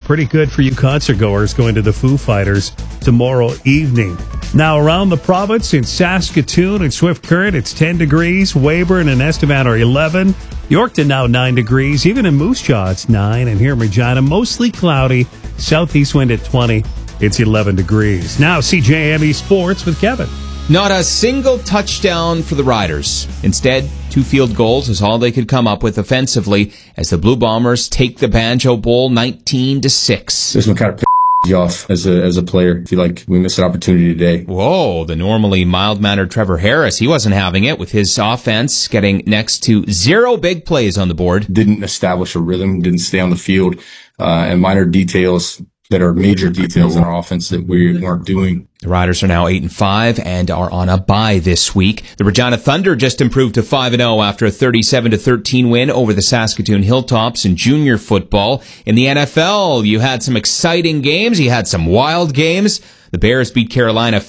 pretty good for you concert goers going to the Foo Fighters tomorrow evening. Now, around the province in Saskatoon and Swift Current, it's 10 degrees. Weyburn and Estevan are 11. Yorkton now 9 degrees. Even in Moose Jaw, it's 9. And here in Regina, mostly cloudy. Southeast wind at 20. It's 11 degrees. Now, CJME Sports with Kevin. Not a single touchdown for the Riders. Instead, 2 field goals is all they could come up with offensively as the Blue Bombers take the Banjo Bowl 19-6. This one kind of you off as a player. I feel like we missed an opportunity today. Whoa, the normally mild-mannered Trevor Harris, he wasn't having it with his offense getting next to 0 big plays on the board. Didn't establish a rhythm, didn't stay on the field, and minor details that are major details in our offense that we weren't doing. The Riders are now 8-5 and are on a bye this week. The Regina Thunder just improved to 5-0 after a 37-13 win over the Saskatoon Hilltops in junior football. In the NFL, you had some exciting games. You had some wild games. The Bears beat Carolina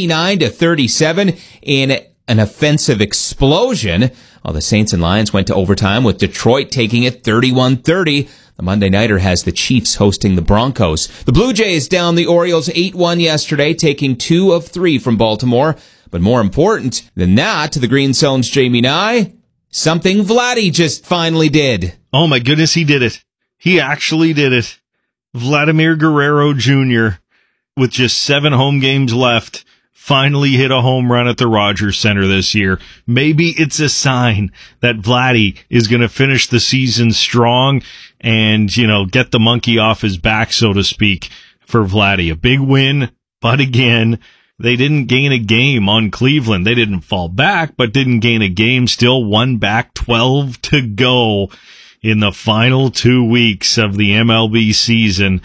59-37 in an offensive explosion. While the Saints and Lions went to overtime with Detroit taking it 31-30. The Monday Nighter has the Chiefs hosting the Broncos. The Blue Jays down the Orioles 8-1 yesterday, taking 2 of 3 from Baltimore. But more important than that, to the Green Zone's Jamie Nye, something Vladdy just finally did. Oh my goodness, he did it. He actually did it. Vladimir Guerrero Jr., with just 7 home games left, finally hit a home run at the Rogers Center this year. Maybe it's a sign that Vladdy is going to finish the season strong and, get the monkey off his back, so to speak, for Vladdy. A big win, but again, they didn't gain a game on Cleveland. They didn't fall back, but didn't gain a game. Still won back, 12 to go in the final 2 weeks of the MLB season.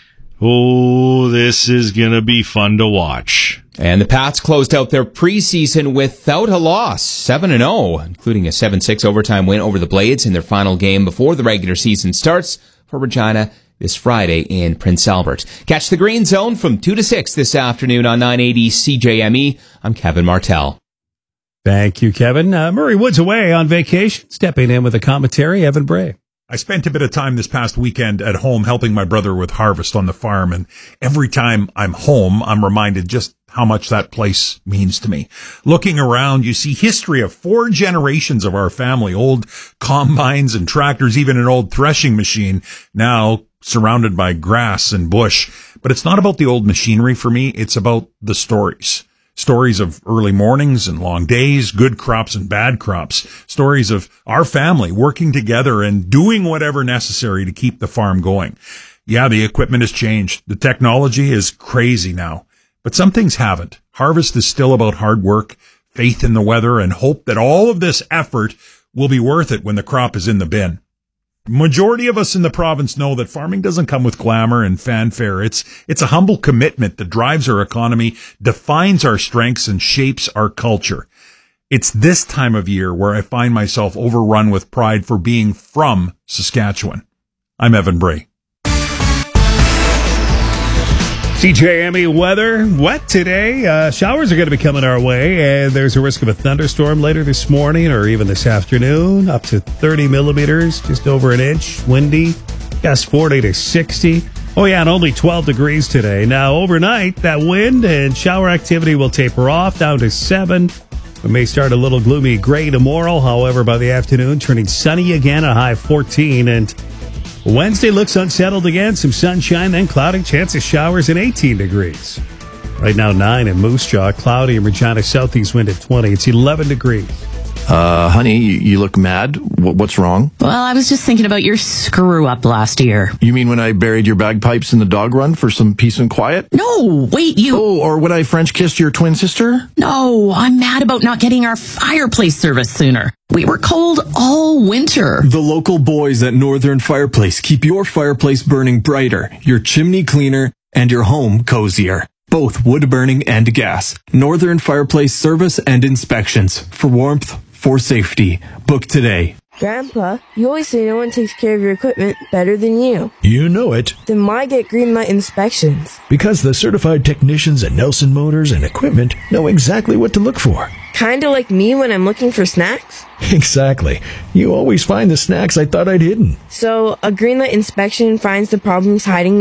Oh, this is going to be fun to watch. And the Pats closed out their preseason without a loss, 7-0, including a 7-6 overtime win over the Blades in their final game before the regular season starts for Regina this Friday in Prince Albert. Catch the Green Zone from 2 to 6 this afternoon on 980 CJME. I'm Kevin Martell. Thank you, Kevin. Murray Woods away on vacation. Stepping in with a commentary, Evan Bray. I spent a bit of time this past weekend at home helping my brother with harvest on the farm, and every time I'm home, I'm reminded just how much that place means to me. Looking around, you see history of 4 generations of our family, old combines and tractors, even an old threshing machine, now surrounded by grass and bush. But it's not about the old machinery for me, it's about the stories. Stories of early mornings and long days, good crops and bad crops. Stories of our family working together and doing whatever necessary to keep the farm going. Yeah, the equipment has changed. The technology is crazy now. But some things haven't. Harvest is still about hard work, faith in the weather, and hope that all of this effort will be worth it when the crop is in the bin. Majority of us in the province know that farming doesn't come with glamour and fanfare. It's a humble commitment that drives our economy, defines our strengths, and shapes our culture. It's this time of year where I find myself overrun with pride for being from Saskatchewan. I'm Evan Bray. CJME weather, wet today. Showers are going to be coming our way, and there's a risk of a thunderstorm later this morning or even this afternoon, up to 30 millimeters, just over an inch, windy, gusts 40 to 60. Oh, yeah, and only 12 degrees today. Now, overnight, that wind and shower activity will taper off down to 7. We may start a little gloomy gray tomorrow, however, by the afternoon, turning sunny again, a high of 14, and Wednesday looks unsettled again. Some sunshine, then cloudy. Chance of showers and 18 degrees. Right now, 9 in Moose Jaw. Cloudy in Regina. Southeast wind at 20. It's 11 degrees. Honey, you look mad. What's wrong? Well, I was just thinking about your screw-up last year. You mean when I buried your bagpipes in the dog run for some peace and quiet? No, wait, you... Oh, or when I French kissed your twin sister? No, I'm mad about not getting our fireplace service sooner. We were cold all winter. The local boys at Northern Fireplace keep your fireplace burning brighter, your chimney cleaner, and your home cozier. Both wood burning and gas. Northern Fireplace service and inspections. For warmth, for safety. Book today. Grandpa, you always say no one takes care of your equipment better than you. You know it. Then why get Greenlight inspections? Because the certified technicians at Nelson Motors and Equipment know exactly what to look for. Kinda like me when I'm looking for snacks? Exactly. You always find the snacks I thought I'd hidden. So, a Greenlight inspection finds the problems hiding